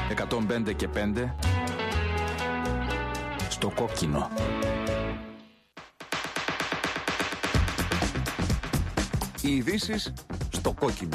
105 και 5 στο κόκκινο. Οι ειδήσεις στο κόκκινο.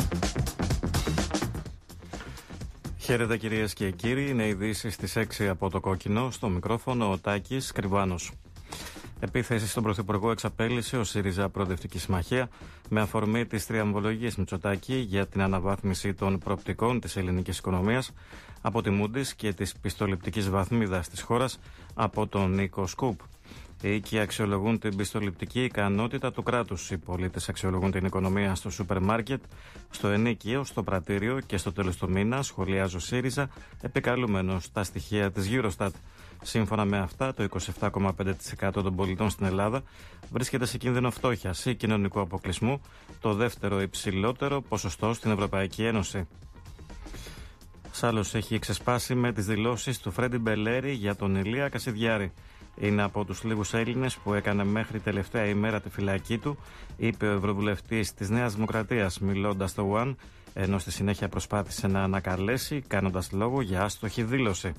Χαίρετε κυρίες και κύριοι, είναι ειδήσεις στις 6 από το κόκκινο. Στο μικρόφωνο ο Τάκης Κρυβάνος. Επίθεση στον Πρωθυπουργό εξαπέλυσε ο ΣΥΡΙΖΑ Προοδευτική Συμμαχία με αφορμή τις τριαμβολογίες Μητσοτάκη για την αναβάθμιση των προοπτικών της ελληνικής οικονομίας από τη Moody's και της πιστοληπτικής βαθμίδας της χώρας από τον Νίκο Σκουπ. Οι οίκοι αξιολογούν την πιστοληπτική ικανότητα του κράτους. Οι πολίτες αξιολογούν την οικονομία στο σούπερ μάρκετ, στο ενίκιο, στο πρατήριο και στο τέλος του μήνα, σχολιάζει ο ΣΥΡΙΖΑ, επικαλούμενος τα στοιχεία της Eurostat. Σύμφωνα με αυτά, το 27,5% των πολιτών στην Ελλάδα βρίσκεται σε κίνδυνο φτώχειας ή κοινωνικού αποκλεισμού, το δεύτερο υψηλότερο ποσοστό στην Ευρωπαϊκή Ένωση. Σάλλος έχει ξεσπάσει με τις δηλώσεις του Φρέντι Μπελέρη για τον Ηλία Κασιδιάρη. Είναι από τους λίγους Έλληνες που έκανε μέχρι τελευταία ημέρα τη φυλακή του, είπε ο Ευρωβουλευτής της Νέας Δημοκρατίας μιλώντας στο One, ενώ στη συνέχεια προσπάθησε να ανακαλέσει κάνοντας λόγο για άστοχη δήλωση.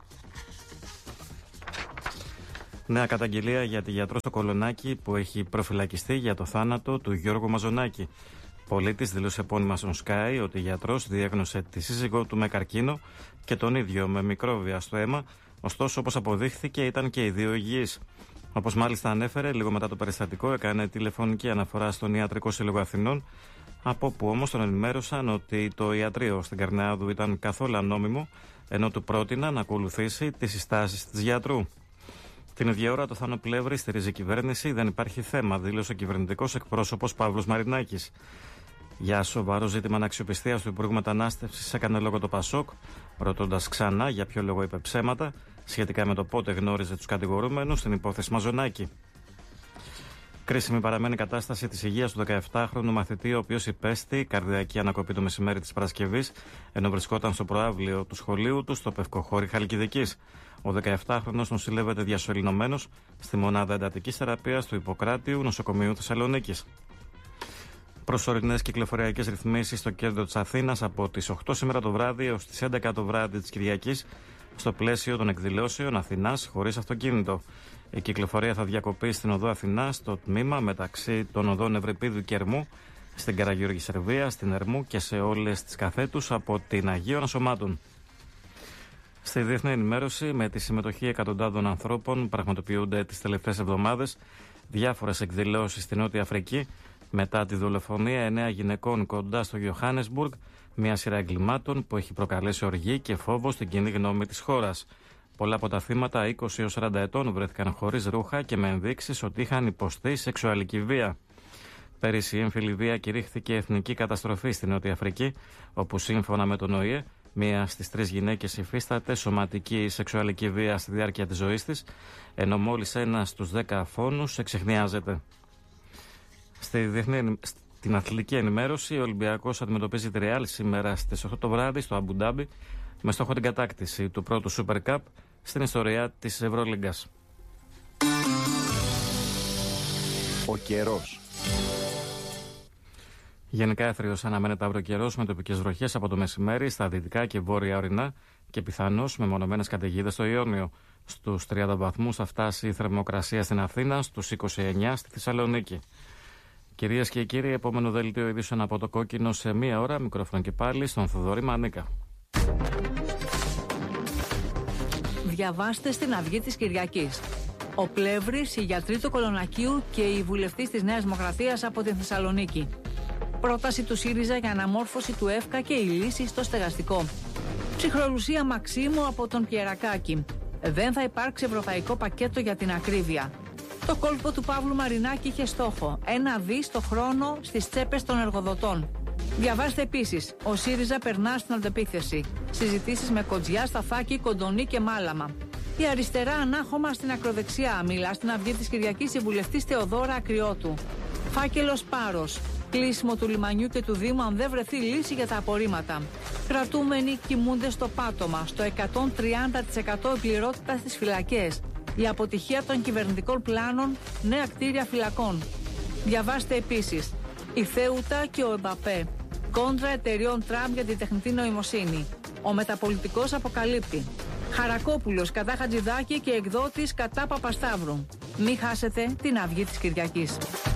Νέα καταγγελία για τη γιατρό στο Κολονάκι που έχει προφυλακιστεί για το θάνατο του Γιώργου Μαζονάκη. Πολίτης δήλωσε επώνυμα στον Sky ότι ο γιατρός διέγνωσε τη σύζυγό του με καρκίνο και τον ίδιο με μικρόβια στο αίμα, ωστόσο όπως αποδείχθηκε ήταν και οι δύο υγιείς. Όπως μάλιστα ανέφερε, λίγο μετά το περιστατικό έκανε τηλεφωνική αναφορά στον Ιατρικό Σύλλογο Αθηνών, από που όμως τον ενημέρωσαν ότι το ιατρείο στην Καρνεάδου ήταν καθόλου ανόμιμο, ενώ του πρότειναν να ακολουθήσει τις συστάσεις της γιατρού. Την ίδια ώρα το Θάνο Πλεύρη στηρίζει κυβέρνηση, δεν υπάρχει θέμα, δήλωσε ο κυβερνητικός εκπρόσωπος Παύλος Μαρινάκης. Για σοβαρό ζήτημα αναξιοπιστίας του Υπουργού Μετανάστευσης έκανε λόγο το Πασόκ, ρωτώντας ξανά για ποιο λόγο είπε ψέματα σχετικά με το πότε γνώριζε τους κατηγορούμενους στην υπόθεση Μαζονάκη. Κρίσιμη παραμένει η κατάσταση της υγείας του 17χρονου μαθητή, ο οποίος υπέστη καρδιακή ανακοπή το μεσημέρι της Παρασκευής, ενώ βρισκόταν στο προαύλιο του σχολείου του στο Πευκοχώρι Χαλκιδικής. Ο 17χρονος νοσηλεύεται διασωληνωμένος στη μονάδα εντατικής θεραπείας του Ιπποκράτειου Νοσοκομείου Θεσσαλονίκης. Προσωρινές κυκλοφοριακές ρυθμίσεις στο κέντρο της Αθήνας από τις 8 σήμερα το βράδυ έως τις 11 το βράδυ της Κυριακής, στο πλαίσιο των εκδηλώσεων Αθηνάς χωρίς αυτοκίνητο. Η κυκλοφορία θα διακοπεί στην οδό Αθηνά στο τμήμα μεταξύ των οδών Ευρυπίδου και Ερμού, στην Καραγιώργη Σερβία, στην Ερμού και σε όλες τις καθέτους από την Αγίων Ασωμάτων. Στη διεθνή ενημέρωση, με τη συμμετοχή εκατοντάδων ανθρώπων, πραγματοποιούνται τις τελευταίες εβδομάδες διάφορες εκδηλώσεις στην Νότια Αφρική μετά τη δολοφονία 9 γυναικών κοντά στο Γιωχάνεσμπουργκ, μια σειρά εγκλημάτων που έχει προκαλέσει οργή και φόβο στην κοινή γνώμη της χώρας. Πολλά από τα θύματα 20 έως 40 ετών βρέθηκαν χωρίς ρούχα και με ενδείξεις ότι είχαν υποστεί σεξουαλική βία. Πέρυσι η έμφυλη βία κηρύχθηκε εθνική καταστροφή στην Νότια Αφρική, όπου σύμφωνα με τον ΟΗΕ, μία στις 3 γυναίκες υφίσταται σωματική σεξουαλική βία στη διάρκεια της ζωής της, ενώ μόλις 1 στους 10 αφώνους εξιχνιάζεται. Στην αθλητική ενημέρωση, ο Ολυμπιακός αντιμετωπίζει τη Ρεάλ σήμερα στις 8 το βράδυ στο Αμπουντάμπι, με στόχο την κατάκτηση του πρώτου Super Cup στην ιστορία της Ευρωλίγκας. Ο καιρός. Γενικά έθριος αναμένεται αύριο καιρός με τοπικές βροχές από το μεσημέρι στα δυτικά και βόρεια ορεινά και πιθανώς με μονομένες καταιγίδες στο Ιόνιο. Στους 30 βαθμούς θα φτάσει η θερμοκρασία στην Αθήνα, στους 29 στη Θεσσαλονίκη. Κυρίες και κύριοι, επόμενο δελτίο ειδήσεων από το κόκκινο σε μία ώρα. Μικρόφωνο και πάλι στον Θοδωρή Μανίκα. Διαβάστε στην Αυγή της Κυριακής. Ο Πλεύρης, η γιατρή του Κολονακίου και η βουλευτής της Νέας Δημοκρατίας από την Θεσσαλονίκη. Πρόταση του ΣΥΡΙΖΑ για αναμόρφωση του ΕΦΚΑ και η λύση στο στεγαστικό. Ψυχρολουσία Μαξίμου από τον Πιερακάκη. Δεν θα υπάρξει ευρωπαϊκό πακέτο για την ακρίβεια. Το κόλπο του Παύλου Μαρινάκη είχε στόχο 1 δις το χρόνο στις τσέπες των εργοδοτών. Διαβάστε επίσης, ο ΣΥΡΙΖΑ περνά στην αντεπίθεση. Συζητήσεις με Κοντζιά, Σταθάκη, Κοντονή και Μάλαμα. Η αριστερά ανάχωμα στην ακροδεξιά, μιλά στην Αυγή της Κυριακής η βουλευτής Θεοδώρα Ακριώτου. Φάκελος Πάρος. Κλείσιμο του λιμανιού και του Δήμου αν δεν βρεθεί λύση για τα απορρίμματα. Κρατούμενοι κοιμούνται στο πάτωμα, στο 130% επληρότητα στις φυλακές. Η αποτυχία των κυβερνητικών πλάνων, νέα κτίρια φυλακών. Διαβάστε επίσης, η Θέουτα και ο Εμπαπέ. Κόντρα εταιριών Τραμπ για την τεχνητή νοημοσύνη. Ο μεταπολιτικός αποκαλύπτει. Χαρακόπουλος κατά Χατζηδάκη και εκδότης κατά Παπασταύρου. Μην χάσετε την αυγή της Κυριακής.